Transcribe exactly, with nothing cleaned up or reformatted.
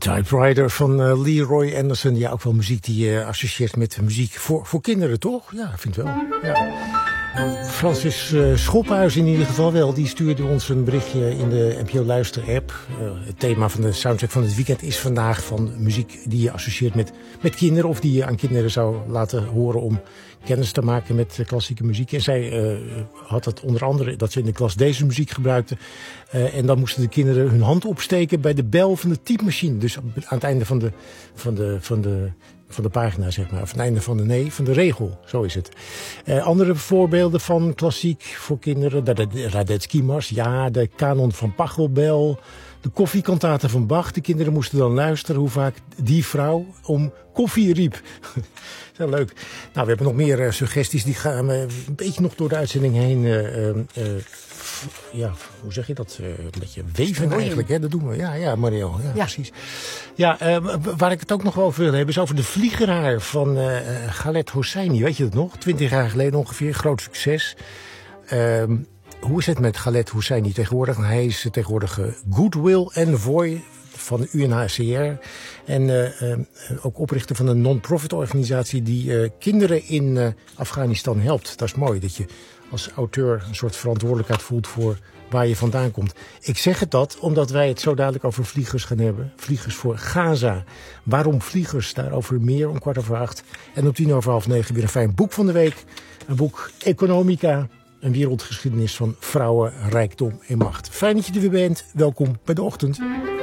Typewriter van uh, Leroy Anderson. Ja, ook wel muziek die je uh, associeert met muziek voor, voor kinderen, toch? Ja, ik vind wel. Ja. Francis uh, Schophuis in ieder geval wel. Die stuurde ons een berichtje in de N P O Luister app. Uh, het thema van de soundtrack van het weekend is vandaag van muziek die je associeert met, met kinderen. Of die je aan kinderen zou laten horen om kennis te maken met uh, klassieke muziek. En zij uh, had het onder andere dat ze in de klas deze muziek gebruikte. Uh, en dan moesten de kinderen hun hand opsteken bij de bel van de typemachine. Dus aan het einde van de, van de, van de, van de pagina, zeg maar. Of aan het einde van de, nee, van de regel. Zo is het. Uh, andere voorbeelden van klassiek voor kinderen. De, de Radetzky-mars, ja, de kanon van Pachelbel. De koffiekantaten van Bach. De kinderen moesten dan luisteren hoe vaak die vrouw om koffie riep. Heel leuk. Nou, we hebben nog meer uh, suggesties. Die gaan uh, een beetje nog door de uitzending heen. Uh, uh, f- ja, hoe zeg je dat? Uh, een beetje weven eigenlijk. Hè? Dat doen we. Ja, ja, Mariel. Ja, ja. Precies. Ja, uh, waar ik het ook nog over wil hebben is over de Vliegeraar van uh, Khaled Hosseini. Weet je dat nog? Twintig jaar geleden ongeveer. Groot succes. Uh, hoe is het met Khaled Hosseini tegenwoordig? Hij is tegenwoordig uh, Goodwill Envoy van de U N H C R. En uh, uh, ook oprichter van een non-profit organisatie die uh, kinderen in uh, Afghanistan helpt. Dat is mooi, dat je als auteur een soort verantwoordelijkheid voelt voor waar je vandaan komt. Ik zeg het dat omdat wij het zo dadelijk over vliegers gaan hebben. Vliegers voor Gaza. Waarom vliegers? Daarover meer om kwart over acht. En om tien over half negen weer een fijn boek van de week. Een boek Economica. Een wereldgeschiedenis van vrouwen, rijkdom en macht. Fijn dat je er weer bent. Welkom bij De Ochtend.